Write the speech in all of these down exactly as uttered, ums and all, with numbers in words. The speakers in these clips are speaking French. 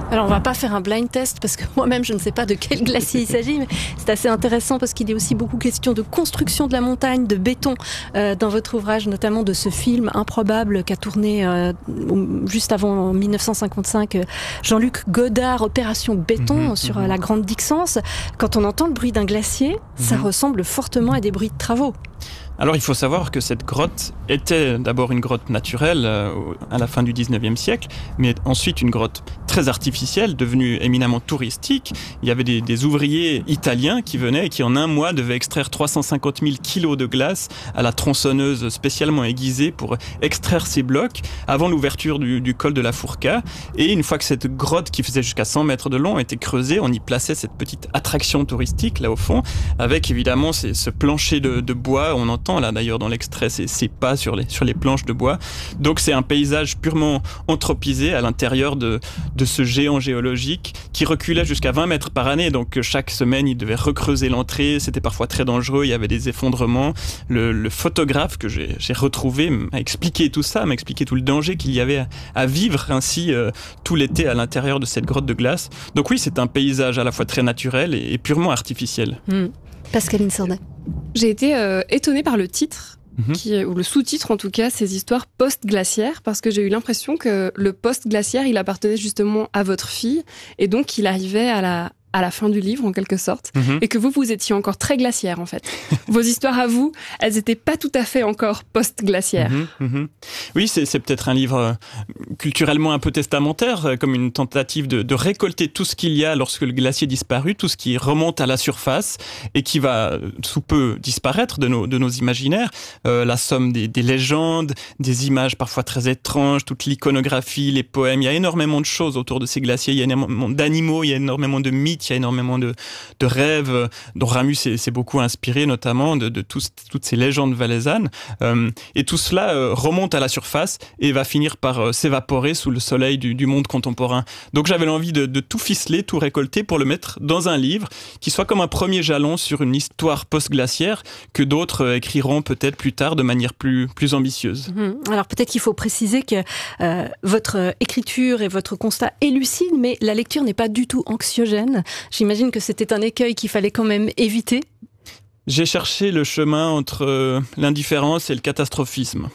Alors on va pas faire un blind test parce que moi-même je ne sais pas de quel glacier il s'agit, mais c'est assez intéressant parce qu'il est aussi beaucoup question de construction de la montagne, de béton euh, dans votre ouvrage, notamment de ce film improbable qu'a tourné euh, juste avant mille neuf cent cinquante-cinq euh, Jean-Luc Godard, Opération Béton, mmh, sur mmh. la Grande Dixence. Quand on entend le bruit d'un glacier, mmh. ça ressemble fortement à des bruits de travaux. Alors il faut savoir que cette grotte était d'abord une grotte naturelle euh, à la fin du dix-neuvième siècle, mais ensuite une grotte très artificielle, devenue éminemment touristique. Il y avait des, des ouvriers italiens qui venaient et qui en un mois devaient extraire trois cent cinquante mille kilos de glace à la tronçonneuse spécialement aiguisée pour extraire ces blocs avant l'ouverture du, du col de la Fourca. Et une fois que cette grotte qui faisait jusqu'à cent mètres de long était creusée, on y plaçait cette petite attraction touristique là au fond, avec évidemment ces, ce plancher de, de bois. On entend là d'ailleurs dans l'extrait ces, ces pas sur les, sur les planches de bois. Donc c'est un paysage purement anthropisé à l'intérieur de, de ce géant géologique qui reculait jusqu'à vingt mètres par année. Donc chaque semaine il devait recreuser l'entrée, c'était parfois très dangereux, il y avait des effondrements. Le, le photographe que j'ai, j'ai retrouvé m'a expliqué tout ça, m'a expliqué tout le danger qu'il y avait à, à vivre ainsi euh, tout l'été à l'intérieur de cette grotte de glace. Donc oui, c'est un paysage à la fois très naturel et, et purement artificiel. Mmh. Pascaline Sordet. J'ai été euh, étonnée par le titre, mmh. qui, ou le sous-titre en tout cas, ces histoires post-glaciaires, parce que j'ai eu l'impression que le post-glaciaire, il appartenait justement à votre fille, et donc il arrivait à la, à la fin du livre en quelque sorte, mmh. et que vous, vous étiez encore très glaciaire en fait. Vos histoires à vous, elles n'étaient pas tout à fait encore post-glaciaires. Mmh, mmh. Oui, c'est, c'est peut-être un livre culturellement un peu testamentaire, comme une tentative de, de récolter tout ce qu'il y a lorsque le glacier disparut, tout ce qui remonte à la surface et qui va sous peu disparaître de nos, de nos imaginaires. Euh, la somme des, des légendes, des images parfois très étranges, toute l'iconographie, les poèmes. Il y a énormément de choses autour de ces glaciers. Il y a énormément d'animaux, il y a énormément de mythes, il y a énormément de, de rêves dont Ramus s'est, s'est beaucoup inspiré, notamment de, de tous, toutes ces légendes valaisannes. Euh, et tout cela euh, remonte à la surface et va finir par euh, s'évaporer sous le soleil du, du monde contemporain. Donc j'avais l'envie de, de tout ficeler, tout récolter pour le mettre dans un livre qui soit comme un premier jalon sur une histoire post-glaciaire que d'autres euh, écriront peut-être plus tard de manière plus, plus ambitieuse. Mmh. Alors peut-être qu'il faut préciser que euh, votre écriture et votre constat est lucide, mais la lecture n'est pas du tout anxiogène. J'imagine que c'était un écueil qu'il fallait quand même éviter. J'ai cherché le chemin entre euh, l'indifférence et le catastrophisme.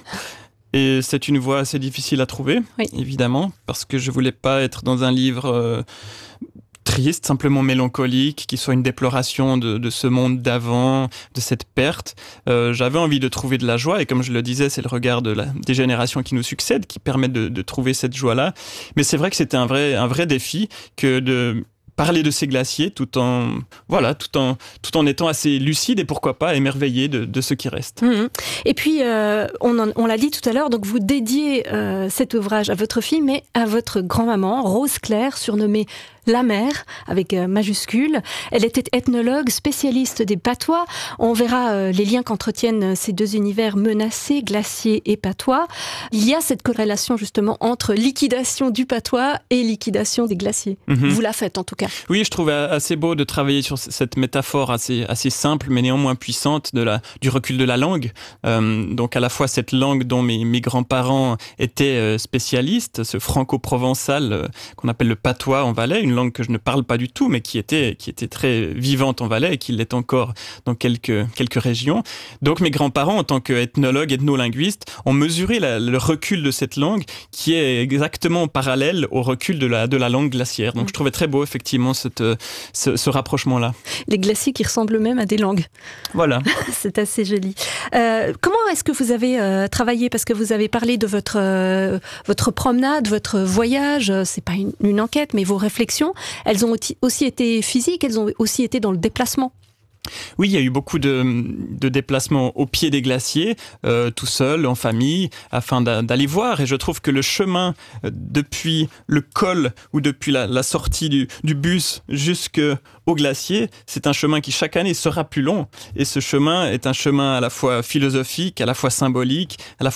Et c'est une voie assez difficile à trouver, oui. évidemment, parce que je voulais pas être dans un livre euh, triste, simplement mélancolique, qui soit une déploration de, de ce monde d'avant, de cette perte. Euh, j'avais envie de trouver de la joie, et comme je le disais, c'est le regard de la, des générations qui nous succèdent qui permet de, de trouver cette joie-là. Mais c'est vrai que c'était un vrai, un vrai défi que de parler de ces glaciers tout en, voilà, tout en, tout en étant assez lucide et pourquoi pas émerveillé de, de ce qui reste. Mmh. Et puis, euh, on, en, on l'a dit tout à l'heure, donc vous dédiez euh, cet ouvrage à votre fille, mais à votre grand-maman, Rose Claire, surnommée La Mère, avec euh, majuscule. Elle était ethnologue, spécialiste des patois. On verra euh, les liens qu'entretiennent ces deux univers menacés, glaciers et patois. Il y a cette corrélation justement entre liquidation du patois et liquidation des glaciers. Mmh. Vous la faites en tout cas. Oui, je trouvais assez beau de travailler sur cette métaphore assez, assez simple mais néanmoins puissante de la, du recul de la langue. Euh, donc à la fois cette langue dont mes, mes grands-parents étaient euh, spécialistes, ce franco-provençal euh, qu'on appelle le patois en Valais, une langue que je ne parle pas du tout, mais qui était, qui était très vivante en Valais et qui l'est encore dans quelques, quelques régions. Donc mes grands-parents, en tant qu'ethnologues, ethnolinguistes, ont mesuré la, le recul de cette langue qui est exactement parallèle au recul de la, de la langue glaciaire. Donc je trouvais très beau, effectivement, cette, ce, ce rapprochement-là. Les glaciers qui ressemblent même à des langues. Voilà. C'est assez joli. Euh, comment est-ce que vous avez euh, travaillé ? Parce que vous avez parlé de votre, euh, votre promenade, votre voyage. C'est pas une, une enquête, mais vos réflexions. Elles ont aussi été physiques, elles ont aussi été dans le déplacement. Oui, il y a eu beaucoup de, de déplacements au pied des glaciers, euh, tout seul, en famille, afin d'aller voir. Et je trouve que le chemin euh, depuis le col ou depuis la, la sortie du, du bus jusqu'au glacier, c'est un chemin qui chaque année sera plus long. Et ce chemin est un chemin à la fois philosophique, à la fois symbolique, à la